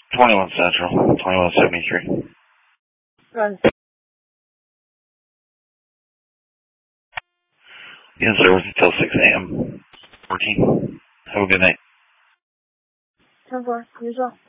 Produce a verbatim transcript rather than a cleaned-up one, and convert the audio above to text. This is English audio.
twenty-one Central, twenty-one seventy-three. Run. In service until six a.m. fourteen. Have a good night. ten four, you as well.